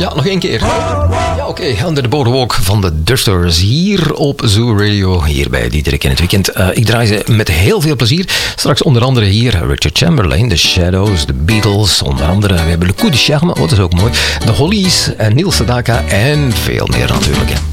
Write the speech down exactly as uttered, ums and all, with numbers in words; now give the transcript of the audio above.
Ja, nog één keer. Ja, oké. Okay. Under the Boardwalk van de Dusters hier op Zoo Radio. Hier bij Diederik in het weekend. Uh, ik draai ze met heel veel plezier. Straks onder andere hier Richard Chamberlain, The Shadows, The Beatles. Onder andere, we hebben Le Coup de Charme, wat is ook mooi. De Hollies, uh, Neil Sedaka en veel meer natuurlijk. Hè.